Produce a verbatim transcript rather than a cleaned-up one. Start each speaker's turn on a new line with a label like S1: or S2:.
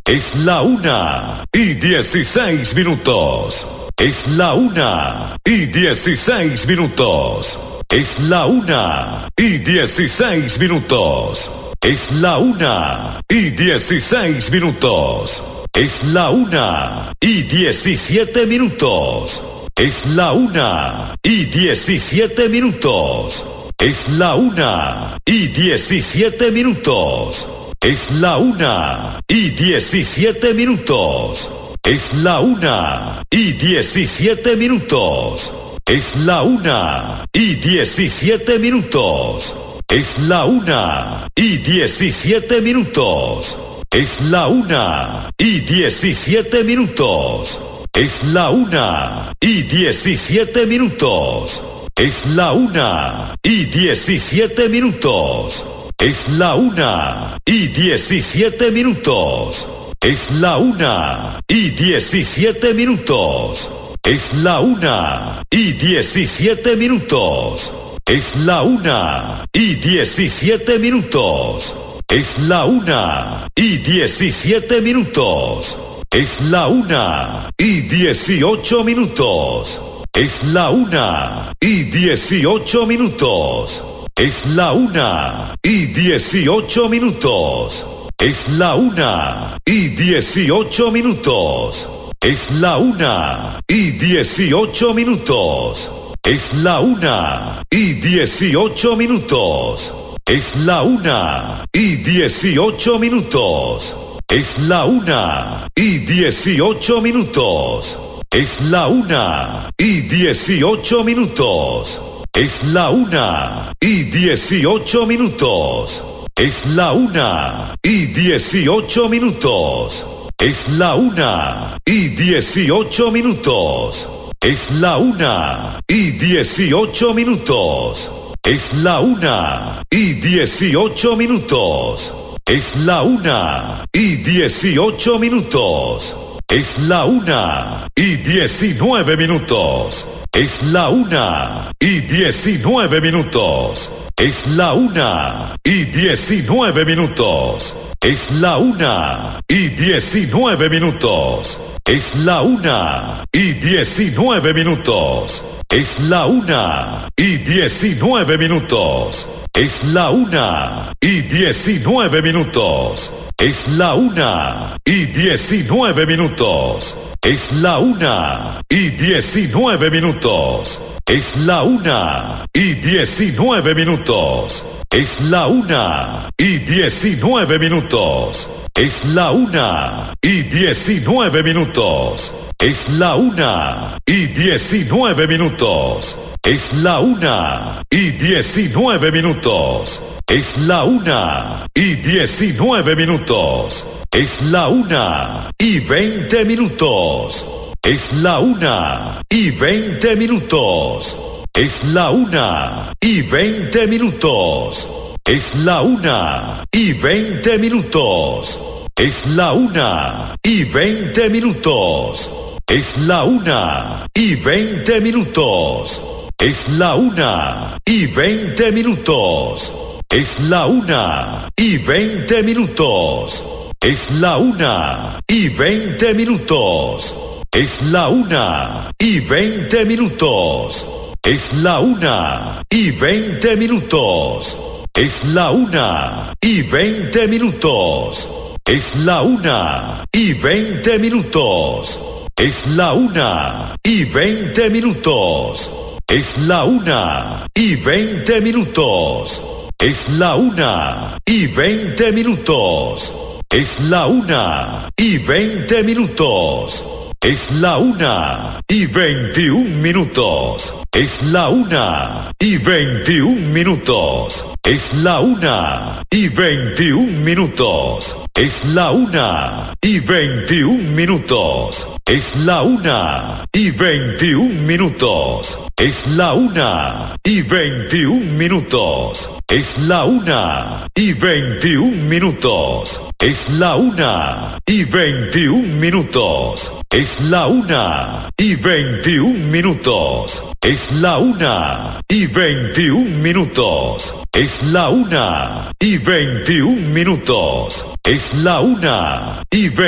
S1: Es la una y dieciséis minutos. Es la una y dieciséis minutos. Es la una y dieciséis minutos. Es la una y dieciséis minutos. Es la una y diecisiete minutos. Es la una y diecisiete minutos. Es la una y diecisiete minutos. Es la una y diecisiete minutos. Es la una y diecisiete minutos. Es la una y diecisiete minutos. Es la una y diecisiete minutos. Es la una y diecisiete minutos. Es la una y diecisiete minutos. Es la una y diecisiete minutos. Es la una y diecisiete minutos. Es la una y diecisiete minutos. Es la una y diecisiete minutos. Es la una y diecisiete minutos. Es la una y diecisiete minutos. Es la una y dieciocho minutos. Es la una y dieciocho minutos. Es la una y dieciocho minutos. Es la una y dieciocho minutos. Es la una y dieciocho minutos. Es la una y dieciocho minutos. Es la una y dieciocho minutos. Es la una y dieciocho minutos. Es la una y dieciocho minutos. Es la una y dieciocho minutos. Es la una y dieciocho minutos. Es la una y dieciocho minutos. Es la una y dieciocho minutos. Es la una y dieciocho minutos. Es la una y dieciocho minutos. Es la una y diecinueve minutos. Es la una y diecinueve minutos. Es la una y diecinueve minutos. Es la una y diecinueve minutos. Es la una y diecinueve minutos. Es la una y diecinueve minutos. Es la una y diecinueve minutos. Es la una y diecinueve minutos. Es la una y diecinueve minutos. Es la una y diecinueve minutos. Es la una y diecinueve minutos. Es la una y diecinueve minutos. Es la una y diecinueve minutos. Es la una y diecinueve minutos. Es la una y diecinueve minutos. Es la una y veinte minutos. Es la una y veinte minutos. Es la una y veinte minutos. Es la una y veinte minutos. Es la una y veinte minutos. Es la una y veinte minutos. Es la una y veinte minutos. Es la una y veinte minutos. Es la una y veinte minutos. Es la una y veinte minutos. Es la una y veinte minutos. Es la una y veinte minutos. Es la una y veinte minutos. Es la una y veinte minutos. Es la una y veinte minutos. Es la una y veinte minutos. Es la una y veinte minutos. Es la una y veintiún minutos. Es la una y veintiún minutos. Es la una y veintiún minutos. Es la una y veintiún minutos. Es la una y veintiún minutos. Es la una y veintiún minutos. Es la una y veintiún minutos. Es la una y veintiún minutos. Es la una y veintiún minutos. Es la una y veintiún minutos. Es la una y veintiún minutos. Es la una y